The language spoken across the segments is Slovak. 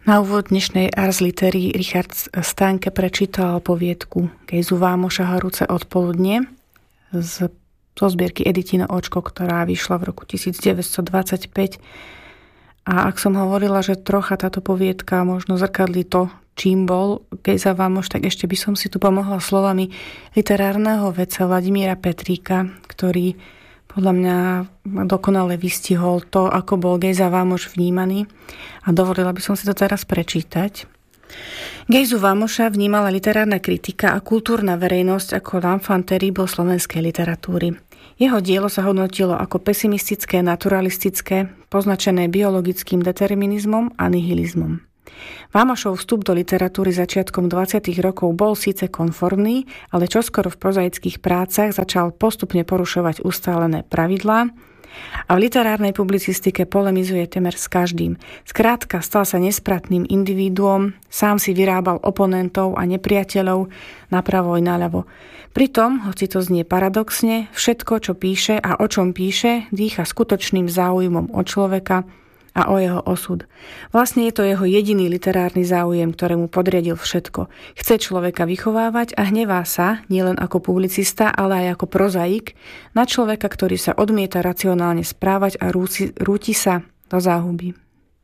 Na úvod dnešnej Ars Litery Richard Stanke prečítal poviedku Gejzu Vámoša Horúce odpoludnie zo zbierky Editino očko, ktorá vyšla v roku 1925. A ak som hovorila, že trocha táto poviedka možno zrkadlí to, čím bol Gejza Vámoš, tak ešte by som si tu pomohla slovami literárneho vedca Vladimíra Petríka, ktorý podľa mňa dokonale vystihol to, ako bol Gejza Vámoš vnímaný, a dovolila by som si to teraz prečítať. Gejzu Vámoša vnímala literárna kritika a kultúrna verejnosť ako l'enfant terrible slovenskej literatúry. Jeho dielo sa hodnotilo ako pesimistické, naturalistické, poznačené biologickým determinizmom a nihilizmom. Vámošov vstup do literatúry začiatkom 20. rokov bol síce konformný, ale čoskoro v prozaických prácach začal postupne porušovať ustálené pravidlá a v literárnej publicistike polemizuje temer s každým. Skrátka, stal sa nespratným individuom, sám si vyrábal oponentov a nepriateľov napravo i naľavo. Pritom, hoci to znie paradoxne, všetko, čo píše a o čom píše, dýcha skutočným záujmom o človeka a o jeho osud. Vlastne je to jeho jediný literárny záujem, ktorému podriadil všetko. Chce človeka vychovávať a hnevá sa, nielen ako publicista, ale aj ako prozaik, na človeka, ktorý sa odmieta racionálne správať a rúti sa do záhuby.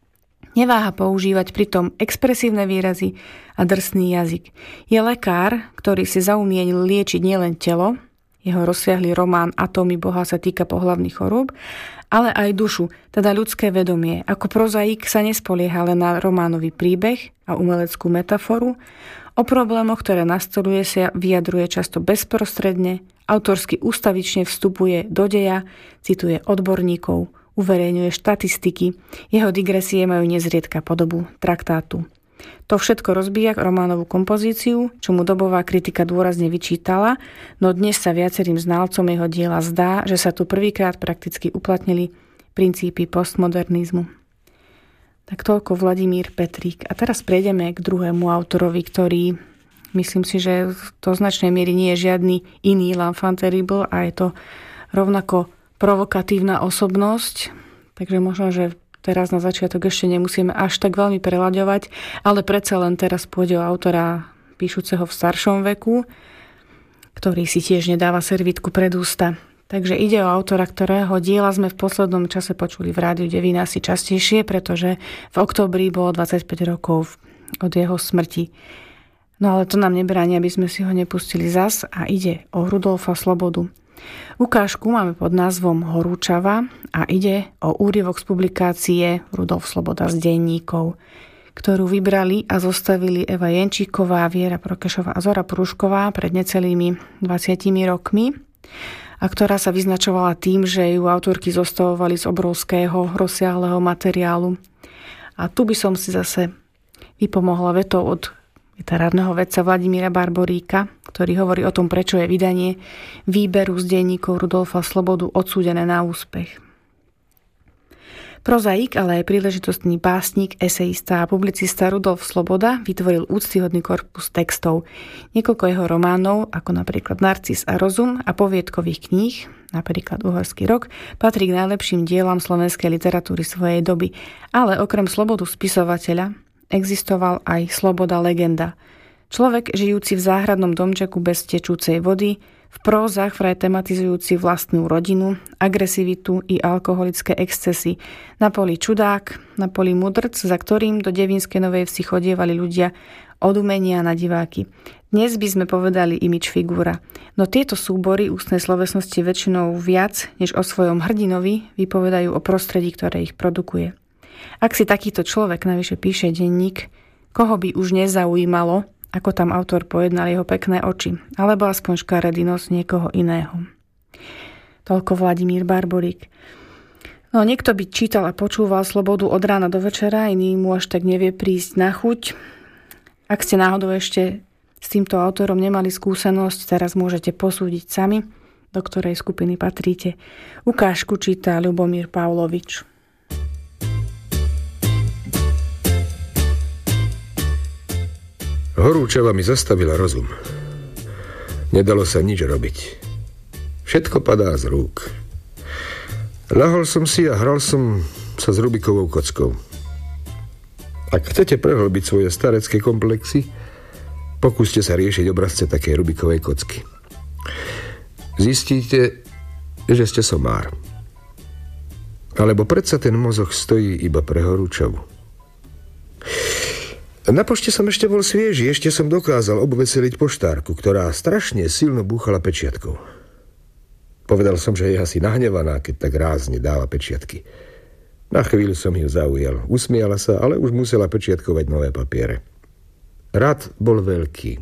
Neváha používať pritom expresívne výrazy a drsný jazyk. Je lekár, ktorý si zaumienil liečiť nielen telo, jeho rozsiahly román Atómy Boha sa týka pohlavných chorôb, ale aj dušu, teda ľudské vedomie. Ako prozaik sa nespolieha len na románový príbeh a umeleckú metaforu. O problémoch, ktoré nastoluje, sa vyjadruje často bezprostredne, autorsky ústavične vstupuje do deja, cituje odborníkov, uverejňuje štatistiky. Jeho digresie majú nezriedka podobu traktátu. To všetko rozbíja románovú kompozíciu, čo mu dobová kritika dôrazne vyčítala, no dnes sa viacerým znalcom jeho diela zdá, že sa tu prvýkrát prakticky uplatnili princípy postmodernizmu. Tak toľko Vladimír Petrík. A teraz prejdeme k druhému autorovi, ktorý, myslím si, že do značnej miery nie je žiadny iný l'enfant terrible a je to rovnako provokatívna osobnosť, takže možno, že teraz na začiatok ešte nemusíme až tak veľmi prelaďovať, ale predsa len teraz pôjde o autora píšuceho v staršom veku, ktorý si tiež nedáva servítku pred ústa. Takže ide o autora, ktorého diela sme v poslednom čase počuli v Rádiu Devín asi častejšie, pretože v októbri bolo 25 rokov od jeho smrti. No ale to nám nebráni, aby sme si ho nepustili zas, a ide o Rudolfa Slobodu. Ukážku máme pod názvom Horúčava a ide o úryvok z publikácie Rudolf Sloboda z denníkov, ktorú vybrali a zostavili Eva Jenčíková, Viera Prokešová a Zora Prúšková pred necelými 20 rokmi, a ktorá sa vyznačovala tým, že ju autorky zostavovali z obrovského rozsiahleho materiálu. A tu by som si zase vypomohla vetou od literárneho vedca Vladimíra Barboríka, ktorý hovorí o tom, prečo je vydanie výberu z denníkov Rudolfa Slobodu odsúdené na úspech. Prozaik, ale aj príležitostný básnik, eseista a publicista Rudolf Sloboda vytvoril úctyhodný korpus textov. Niekoľko jeho románov, ako napríklad Narcis a rozum, a poviedkových kníh, napríklad Uhorský rok, patrí k najlepším dielam slovenskej literatúry svojej doby. Ale okrem Slobodu spisovateľa existoval aj Sloboda legenda. Človek žijúci v záhradnom domčeku bez tečúcej vody, v prózach vraj tematizujúci vlastnú rodinu, agresivitu i alkoholické excesy. Na poli čudák, na poli mudrc, za ktorým do Devínskej Novej Vsi chodievali ľudia od umenia na diváky. Dnes by sme povedali imič figúra. No tieto súbory ústnej slovesnosti väčšinou viac, než o svojom hrdinovi, vypovedajú o prostredí, ktoré ich produkuje. Ak si takýto človek navyše píše denník, koho by už nezaujímalo, ako tam autor pojednal jeho pekné oči, alebo aspoň škaredinosť niekoho iného. Toľko Vladimír Barborík. No niekto by čítal a počúval Slobodu od rána do večera, iný mu až tak nevie prísť na chuť. Ak ste náhodou ešte s týmto autorom nemali skúsenosť, teraz môžete posúdiť sami, do ktorej skupiny patríte. Ukážku číta Ľubomír Pavlovič. Horúčava mi zastavila rozum. Nedalo sa nič robiť. Všetko padá z rúk. Ľahol som si a hral som sa s Rubikovou kockou. Ak chcete prehlbiť svoje starecké komplexy, pokúste sa riešiť obrazce takej Rubikovej kocky. Zistíte, že ste somár. Alebo predsa ten mozog stojí iba pre horúčavu. Na pošte som ešte bol svieži, ešte som dokázal obveseliť poštárku, ktorá strašne silno búchala pečiatkou. Povedal som, že je asi nahnevaná, keď tak rázne dáva pečiatky. Na chvíľu som ju zaujal. Usmiala sa, ale už musela pečiatkovať nové papiere. Rad bol veľký.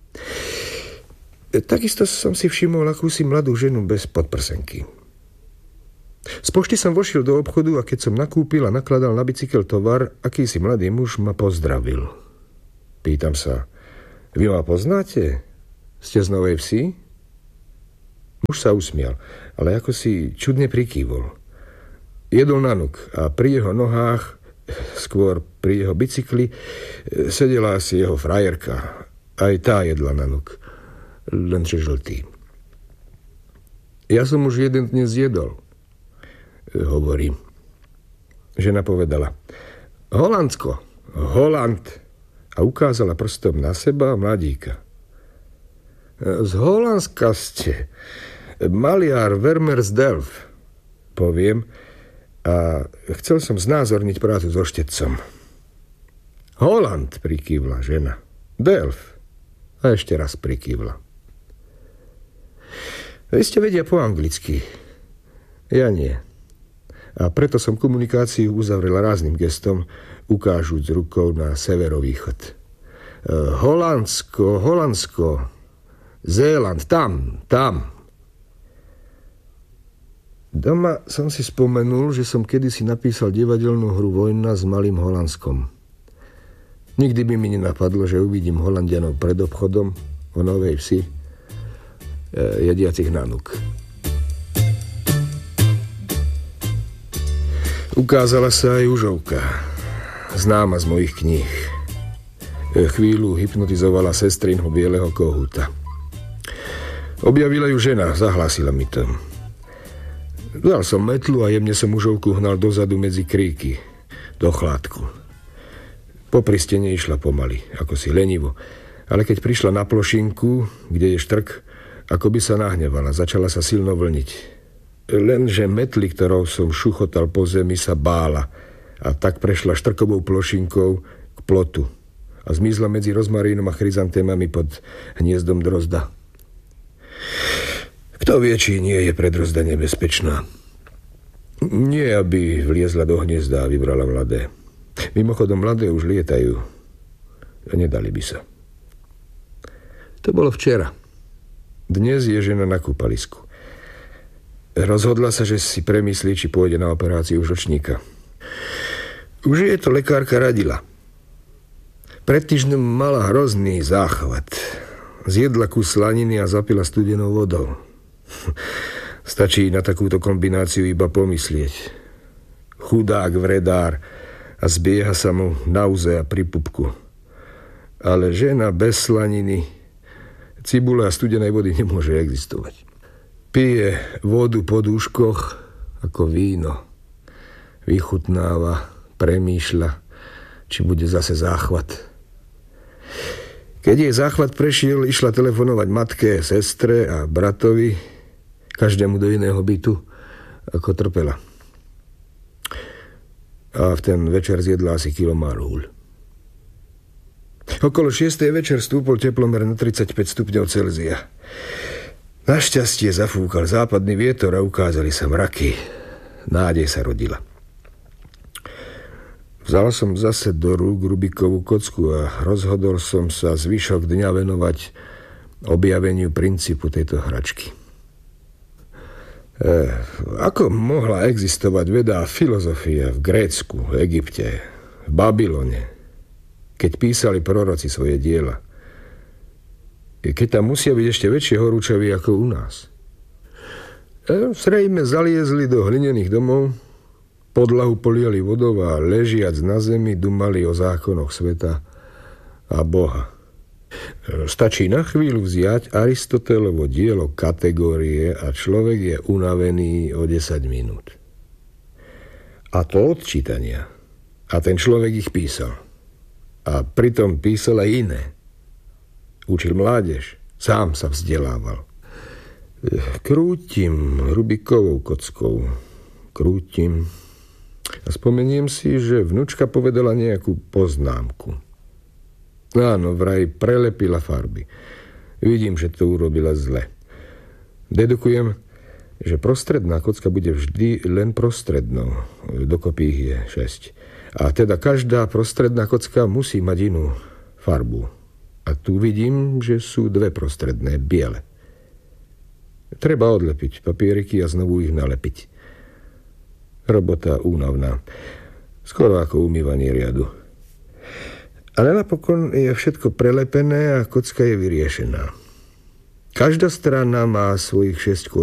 Takisto som si všimol akúsi mladú ženu bez podprsenky. Z pošty som vošiel do obchodu a keď som nakúpil a nakladal na bicykel tovar, akýsi mladý muž ma pozdravil. Pýtam sa, vy ma poznáte? Ste z Novej Vsi? Muž sa usmial, ale ako si čudne prikývol. Jedol nanuk a pri jeho nohách, skôr pri jeho bicykli, sedela asi jeho frajerka. Aj tá jedla nanuk, lenže žltý. Ja som už jeden dnes jedol, hovorí. Žena povedala, Holandsko, Holand, a ukázala prstom na seba a mladíka. Z Holandska ste, maliar Vermeers Delft, poviem, a chcel som znázorniť prácu so štecom. Holand, prikývla žena. Delft. A ešte raz prikývla. Vy ste vedia po anglicky. Ja nie. A preto som komunikáciu uzavrela rázným gestom, ukážuť rukou na severovýchod. Holandsko, Zéland, tam. Doma som si spomenul, že som kedysi napísal divadelnú hru Vojna s malým Holandskom. Nikdy by mi nenapadlo, že uvidím Holandianov pred obchodom v Novej Vsi jediacich nanuk. Ukázala sa aj Užovka, známa z mojich kníh. Chvíľu hypnotizovala sestrinhu bieleho kohúta. Objavila ju žena, zahlásila mi to. Dal som metlu a jemne som Užovku hnal dozadu medzi kríky, do chládku. Popri stene išla pomaly, ako si lenivo, ale keď prišla na plošinku, kde je štrk, ako by sa nahnevala, začala sa silno vlniť. Lenže metly, ktorou som šuchotal po zemi, sa bála a tak prešla štrkovou plošinkou k plotu a zmizla medzi rozmarínom a chryzantémami pod hniezdom drozda. Kto vie, či nie je pre drozda nebezpečná. Nie, aby vliezla do hniezda a vybrala mladé. Mimochodom, mladé už lietajú. Nedali by sa. To bolo včera. Dnes je žena na kúpalisku. Rozhodla sa, že si premyslí, či pôjde na operáciu žlčníka. Už je to lekárka radila. Pred týždňom mala hrozný záchvat. Zjedla kus slaniny a zapila studenou vodou. Stačí na takúto kombináciu iba pomyslieť. Chudák vredár a zbieha sa mu nauzea pri pupku. Ale žena bez slaniny, cibule a studenej vody nemôže existovať. Pije vodu po dúškoch ako víno. Vychutnáva, premýšľa, či bude zase záchvat. Keď jej záchvat prešiel, išla telefonovať matke, sestre a bratovi, každému do iného bytu, ako trpela. A v ten večer zjedla asi kilo marhúľ. Okolo 6. večer stúpol teplomer na 35 stupňov Celzia. Našťastie zafúkal západný vietor a ukázali sa mraky. Nádej sa rodila. Vzal som zase do rúk Rubikovú kocku a rozhodol som sa zvyšok dňa venovať objaveniu princípu tejto hračky. Ako mohla existovať veda a filozofia v Grécku, v Egypte, v Babylone, keď písali proroci svoje diela? Keď tam musia byť ešte väčšie horúčavy ako u nás. Zrejme zaliezli do hlinených domov, podlahu poliali vodou a ležiac na zemi dumali o zákonoch sveta a Boha. Stačí na chvíľu vziať Aristotelovo dielo Kategórie a človek je unavený o 10 minút. A to od čítania. A ten človek ich písal. A pritom písal aj iné. Učil mládež, sám sa vzdelával. Krútim Rubikovou kockou. Krútim. A spomeniem si, že vnučka povedala nejakú poznámku. Áno, vraj prelepila farby. Vidím, že to urobila zle. Dedukujem, že prostredná kocka bude vždy len prostrednou. Dokopy ich je 6. A teda každá prostredná kocka musí mať inú farbu. A tu vidím, že sú 2 prostredné, biele. Treba odlepiť papieriky a znovu ich nalepiť. Robota únavná. Skoro ako umývanie riadu. Ale napokon je všetko prelepené a kocka je vyriešená. Každá strana má svojich 6 kôží.